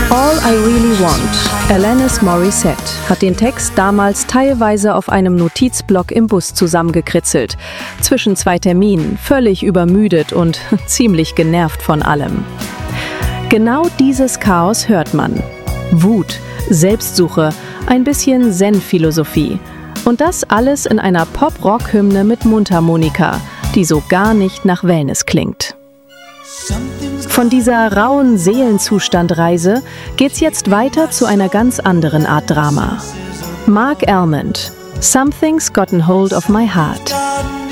All I Really Want, Alanis Morissette, hat den Text damals teilweise auf einem Notizblock im Bus zusammengekritzelt. Zwischen zwei Terminen, völlig übermüdet und ziemlich genervt von allem. Genau dieses Chaos hört man. Wut, Selbstsuche, ein bisschen Zen-Philosophie. Und das alles in einer Pop-Rock-Hymne mit Mundharmonika, die so gar nicht nach Wellness klingt. Von dieser rauen Seelenzustand-Reise geht's jetzt weiter zu einer ganz anderen Art Drama. Mark Almond, Something's Gotten Hold of My Heart.